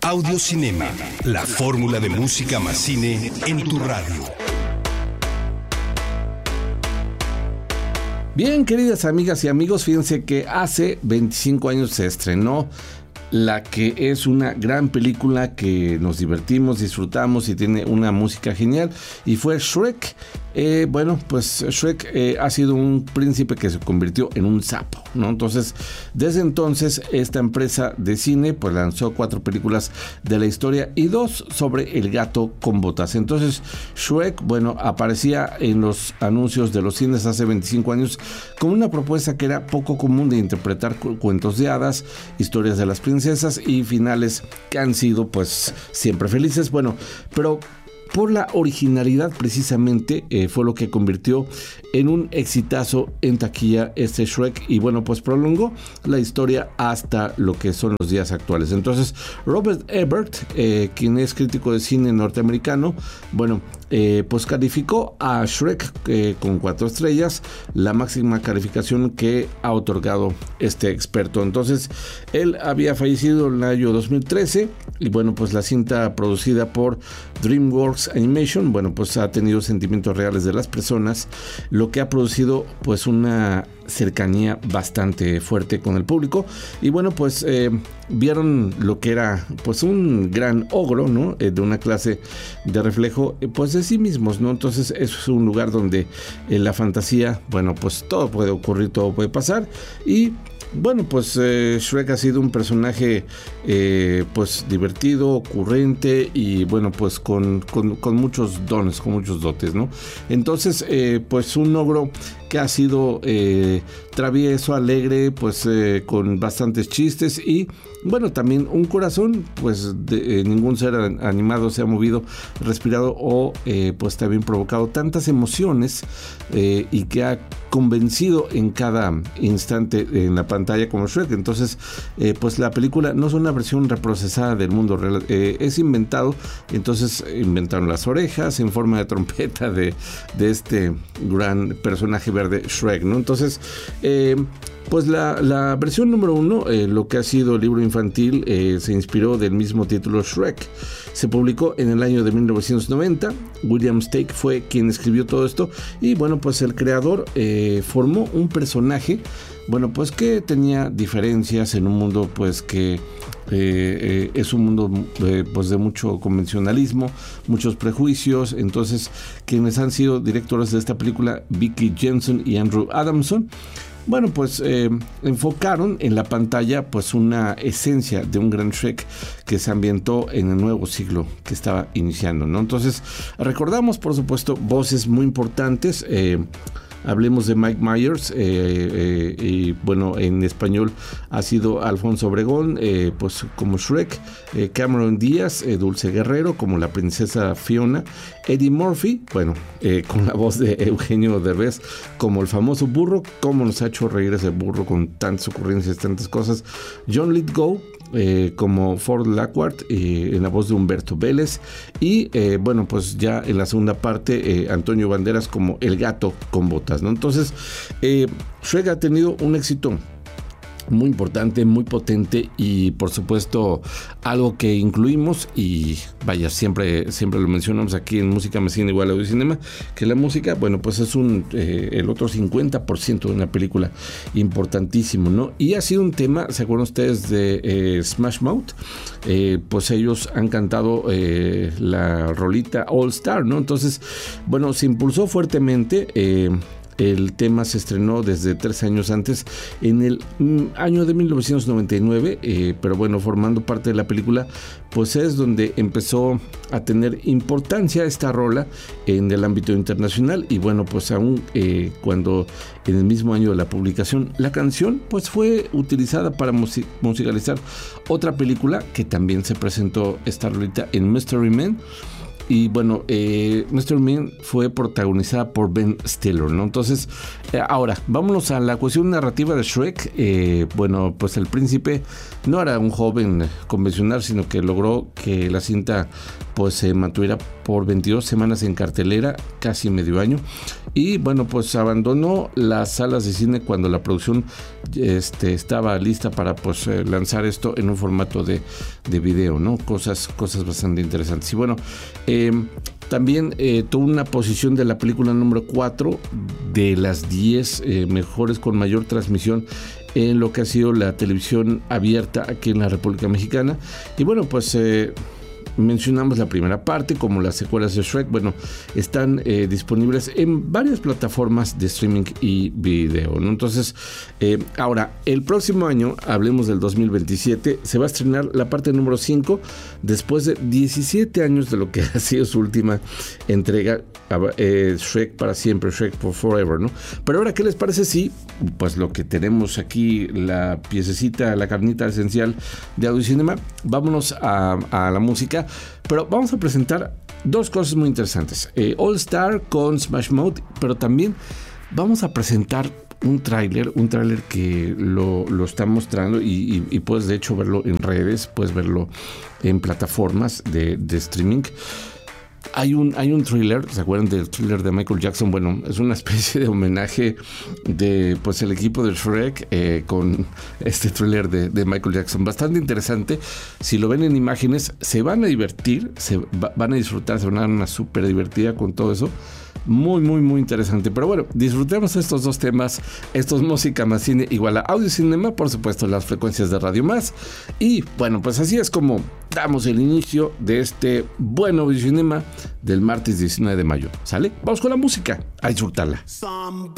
Audiocinema, la fórmula de música más cine en tu radio. Bien, queridas amigas y amigos, fíjense que hace 25 años se estrenó la que es una gran película que nos divertimos, disfrutamos y tiene una música genial, y fue Shrek. Pues Shrek ha sido un príncipe que se convirtió en un sapo, ¿no? Entonces, desde entonces, esta empresa de cine pues lanzó 4 películas de la historia y 2 sobre el gato con botas. Entonces, Shrek, aparecía en los anuncios de los cines hace 25 años como una propuesta que era poco común de interpretar cuentos de hadas, historias de las princesas y finales que han sido pues siempre felices. Pero por la originalidad precisamente fue lo que convirtió en un exitazo en taquilla este Shrek, y pues prolongó la historia hasta lo que son los días actuales. Entonces Robert Ebert, quien es crítico de cine norteamericano, pues calificó a Shrek con 4 estrellas, la máxima calificación que ha otorgado este experto. Entonces, él había fallecido en el año 2013 y pues la cinta producida por DreamWorks Animation, pues ha tenido sentimientos reales de las personas, lo que ha producido pues una cercanía bastante fuerte con el público. Y vieron lo que era pues un gran ogro, ¿no? De una clase de reflejo pues de sí mismos, ¿no? Entonces eso es un lugar donde en la fantasía, pues todo puede ocurrir, todo puede pasar. Y Shrek ha sido un personaje pues divertido, ocurrente y pues con muchos dones, con muchos dotes, ¿no? Entonces pues un ogro que ha sido travieso, alegre, pues con bastantes chistes y también un corazón, pues ningún ser animado se ha movido, respirado o pues también provocado tantas emociones y que ha convencido en cada instante en la pantalla como Shrek. Entonces pues la película no es una versión reprocesada del mundo real, es inventado. Entonces inventaron las orejas en forma de trompeta de este gran personaje verde Shrek, ¿no? Entonces pues la versión número 1, lo que ha sido el libro infantil, se inspiró del mismo título Shrek. Se publicó en el año de 1990. William Steig fue quien escribió todo esto y pues el creador formó un personaje pues que tenía diferencias en un mundo pues que es un mundo pues de mucho convencionalismo, muchos prejuicios. Entonces quienes han sido directores de esta película, Vicky Jensen y Andrew Adamson, enfocaron en la pantalla pues una esencia de un gran Shrek que se ambientó en el nuevo siglo que estaba iniciando, ¿no? Entonces recordamos por supuesto voces muy importantes. Hablemos de Mike Myers, y en español ha sido Alfonso Obregón, pues como Shrek, Cameron Díaz, Dulce Guerrero como la princesa Fiona, Eddie Murphy, con la voz de Eugenio Derbez como el famoso burro, como nos ha hecho reír ese burro con tantas ocurrencias, tantas cosas, John Lithgow como Ford Lockhart, en la voz de Humberto Vélez, y pues ya en la segunda parte Antonio Banderas como el gato con botas, ¿no? Entonces Shrek ha tenido un éxito muy importante, muy potente y por supuesto algo que incluimos y siempre lo mencionamos aquí en Música Más Cine igual Audiocinema, que la música pues es el otro 50% de una película, importantísimo, ¿no? Y ha sido un tema, ¿se acuerdan ustedes de Smash Mouth? Pues ellos han cantado la rolita All Star, ¿no? Entonces se impulsó fuertemente. El tema se estrenó desde 3 años antes, en el año de 1999, pero formando parte de la película, pues es donde empezó a tener importancia esta rola en el ámbito internacional. Y pues aún cuando en el mismo año de la publicación, la canción pues fue utilizada para musicalizar otra película que también se presentó esta rolita en Mystery Men. Y Mystery Men fue protagonizada por Ben Stiller, ¿no? Entonces, ahora, vámonos a la cuestión narrativa de Shrek. Pues el príncipe no era un joven convencional, sino que logró que la cinta pues se mantuviera por 22 semanas en cartelera, casi medio año. Y bueno, pues abandonó las salas de cine cuando la producción estaba lista para pues lanzar esto en un formato de video, ¿no? Cosas bastante interesantes. Y bueno, también tuvo una posición de la película número 4 de las 10 mejores con mayor transmisión en lo que ha sido la televisión abierta aquí en la República Mexicana. Y bueno, pues mencionamos la primera parte, como las secuelas de Shrek. Bueno, están disponibles en varias plataformas de streaming y video, ¿no? Entonces, ahora, el próximo año, hablemos del 2027, se va a estrenar la parte número 5, después de 17 años de lo que ha sido su última entrega, Shrek para siempre, Shrek for Forever, ¿no? Pero ahora, ¿qué les parece si, pues lo que tenemos aquí, la piececita, la carnita esencial de Audio Cinema, vámonos a la música, pero vamos a presentar dos cosas muy interesantes, All Star con Smash Mouth, pero también vamos a presentar un tráiler que lo está mostrando y puedes de hecho verlo en redes, puedes verlo en plataformas de streaming. Hay un thriller, ¿se acuerdan del thriller de Michael Jackson? Bueno, es una especie de homenaje de pues el equipo de Shrek con este thriller de Michael Jackson. Bastante interesante. Si lo ven en imágenes, se van a divertir, van a disfrutar, se van a dar una súper divertida con todo eso. Muy, muy, muy interesante. Pero bueno, disfrutemos estos dos temas. Esto es Música Más Cine igual a Audio Cinema, por supuesto, las frecuencias de Radio Más. Y bueno, pues así es como damos el inicio de este buen Audio Cinema del martes 19 de mayo. ¿Sale? Vamos con la música, a disfrutarla.